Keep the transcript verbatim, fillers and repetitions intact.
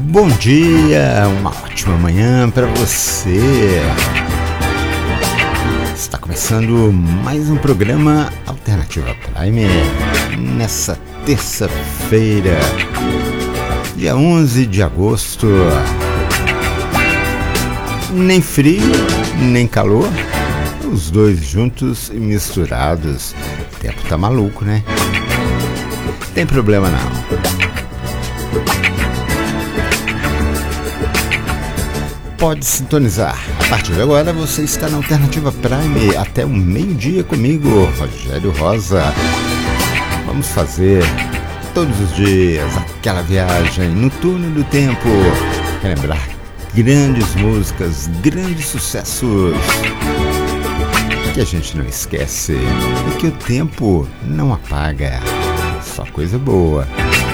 Bom dia, uma ótima manhã para você. Está começando mais um programa Alternativa Prime nessa terça-feira, dia onze de agosto. Nem frio, nem calor, os dois juntos e misturados. O tempo tá maluco, né? Tem problema não. Pode sintonizar. A partir de agora você está na Alternativa Prime até o meio-dia comigo, Rogério Rosa. Vamos fazer todos os dias aquela viagem no túnel do tempo, relembrar grandes músicas, grandes sucessos que a gente não esquece e que o tempo não apaga. Só coisa boa.